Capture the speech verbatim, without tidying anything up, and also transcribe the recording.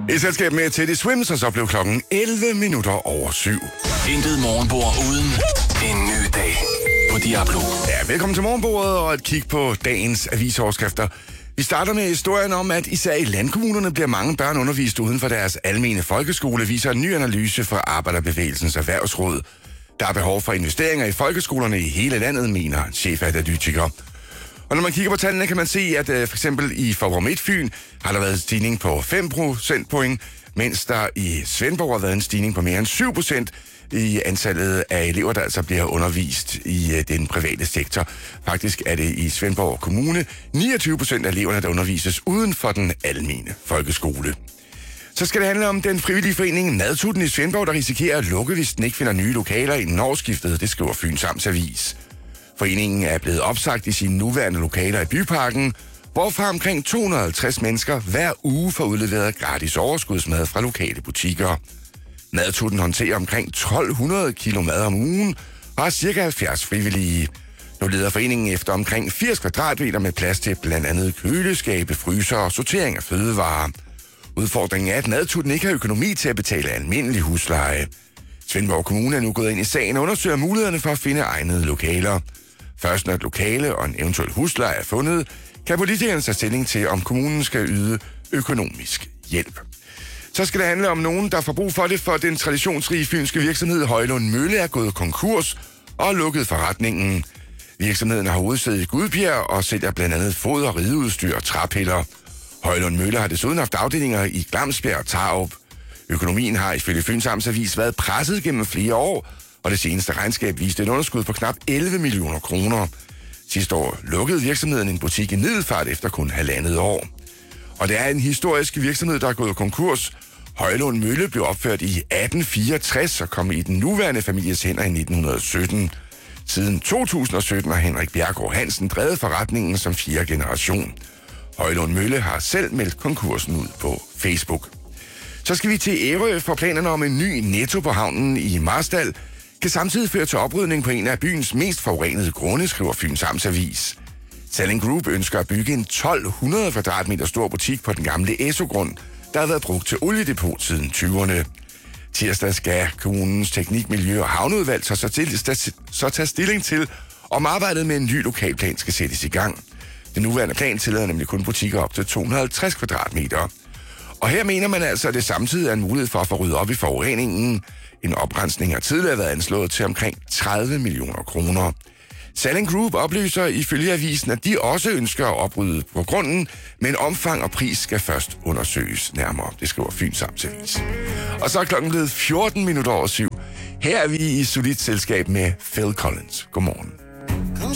I selskab med Teddy Swims, og så blev klokken elleve minutter over syv. Intet morgenbord uden en ny dag på Diablo. Ja, velkommen til morgenbordet og et kig på dagens avisoverskrifter. Vi starter med historien om, at især i landkommunerne bliver mange børn undervist uden for deres almene folkeskole, viser en ny analyse fra Arbejderbevægelsens Erhvervsråd. Der er behov for investeringer i folkeskolerne i hele landet, mener chefanalytiker. Og når man kigger på tallene, kan man se, at uh, for eksempel i Faaborg Midtfyn har der været en stigning på fem procentpoint, mens der i Svendborg har været en stigning på mere end syv procent i antallet af elever, der altså bliver undervist i uh, den private sektor. Faktisk er det i Svendborg Kommune niogtyve procent af eleverne, der undervises uden for den almene folkeskole. Så skal det handle om den frivillige forening Madtutten i Svendborg, der risikerer at lukke, hvis den ikke finder nye lokaler inden årsskiftet. Det skriver Fyns Amtsavis. Foreningen er blevet opsagt i sine nuværende lokaler i Byparken, hvorfra omkring to hundrede og halvtreds mennesker hver uge får udleveret gratis overskudsmad fra lokale butikker. Madtutten håndterer omkring tolv hundrede kilo mad om ugen og har cirka halvfjerds frivillige. Nu leder foreningen efter omkring firs kvadratmeter med plads til blandt andet køleskabe, fryser og sortering af fødevarer. Udfordringen er, at Madtutten ikke har økonomi til at betale almindelig husleje. Svendborg Kommune er nu gået ind i sagen og undersøger mulighederne for at finde egnede lokaler. Først når et lokale og en eventuel husleje er fundet, kan politikerne tage stilling til, om kommunen skal yde økonomisk hjælp. Så skal det handle om nogen, der får brug for det, for den traditionsrige fynske virksomhed Højlund Mølle er gået konkurs og lukket forretningen. Virksomheden har hovedsæde i Gudbjerg og sælger blandt andet fod- og rideudstyr og træpiller. Højlund Mølle har desuden haft afdelinger i Glamsbjerg og Tarup. Økonomien har ifølge Fyns Amtsavis været presset gennem flere år, og det seneste regnskab viste et underskud på knap elleve millioner kroner. Sidste år lukkede virksomheden en butik i Middelfart efter kun halvandet år. Og det er en historisk virksomhed, der er gået konkurs. Højlund Mølle blev opført i atten fireogtres og kom i den nuværende families hænder i nitten sytten. Siden to tusind og sytten har Henrik Bjergård Hansen drevet forretningen som fjerde generation. Højlund Mølle har selv meldt konkursen ud på Facebook. Så skal vi til Ærø, for planerne om en ny Netto på havnen i Marstal kan samtidig føre til oprydning på en af byens mest forurenede grunde, skriver Fyns Amtsavis. Salling Group ønsker at bygge en tolv hundrede kvadratmeter stor butik på den gamle Esso-grund, der har været brugt til oliedepot siden tyverne. Tirsdag skal kommunens teknik, miljø og havneudvalg så, så, til, så tage stilling til, om arbejdet med en ny lokalplan skal sættes i gang. Den nuværende plan tillader nemlig kun butikker op til to hundrede og halvtreds kvadratmeter. Og her mener man altså, at det samtidig er en mulighed for at få ryddet op i forureningen. En oprensning har tidligere været anslået til omkring tredive millioner kroner. Salling Group oplyser ifølge avisen, at de også ønsker at oprydde på grunden, men omfang og pris skal først undersøges nærmere. Det skriver Fyns Amtsavis. Og så er klokken blevet fjorten minutter over syv. Her er vi i solidt selskab med Phil Collins. Godmorgen.